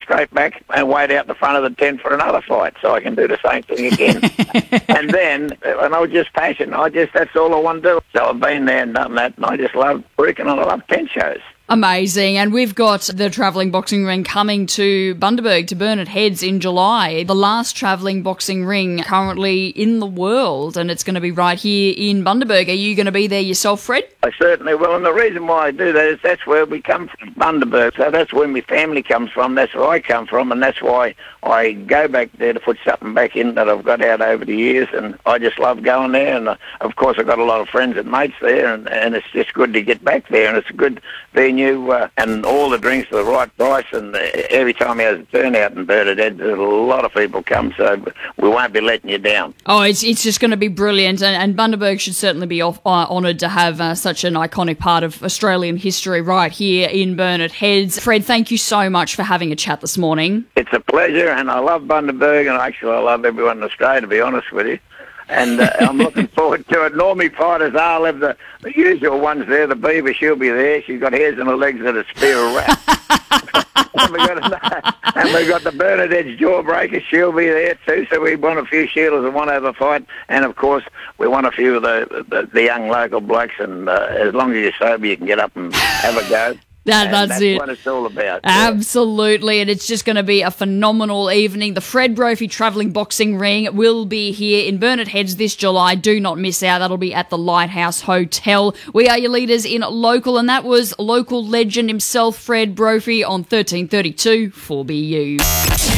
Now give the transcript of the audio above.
straight back and wait out the front of the tent for another fight so I can do the same thing again. And I was just passionate. That's all I want to do. So I've been there and done that, and I just love working and I love tent shows. Amazing. And we've got the travelling boxing ring coming to Bundaberg, to Burnett Heads in July. The last travelling boxing ring currently in the world, and it's going to be right here in Bundaberg. Are you going to be there yourself, Fred? I certainly will, and the reason why I do that is that's where we come from, Bundaberg. So that's where my family comes from, that's where I come from, and that's why I go back there to put something back in that I've got out over the years, and I just love going there. And of course I've got a lot of friends and mates there, and it's just good to get back there, and it's a good venue, and all the drinks are the right price, and every time there's a turnout in Burnett Heads, a lot of people come, so we won't be letting you down. Oh, it's just going to be brilliant, and Bundaberg should certainly be honoured to have such an iconic part of Australian history right here in Burnett Heads. Fred, thank you so much for having a chat this morning. It's a pleasure, and I love Bundaberg, and actually I love everyone in Australia, to be honest with you. And I'm looking forward to it. Normally fighters, I'll have the usual ones there. The Beaver, she'll be there. She's got hairs in her legs that are spear a rat. and we got the Burnett Heads Jawbreaker, she'll be there too. So we won a few Sheilas and one over fight. And of course, we won a few of the young local blokes. And as long as you're sober, you can get up and have a go. That's it. What it's all about. Absolutely, yeah. And it's just going to be a phenomenal evening. The Fred Brophy Travelling Boxing Ring will be here in Burnett Heads this July. Do not miss out. That'll be at the Lighthouse Hotel. We are your leaders in local, and that was local legend himself, Fred Brophy, on 1332 4BU.